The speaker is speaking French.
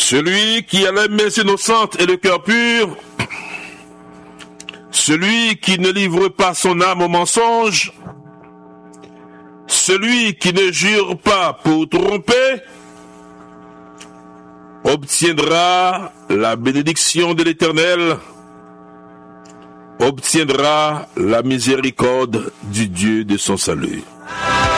Celui qui a les mains innocentes et le cœur pur, celui qui ne livre pas son âme au mensonge, celui qui ne jure pas pour tromper, obtiendra la bénédiction de l'Éternel, obtiendra la miséricorde du Dieu de son salut.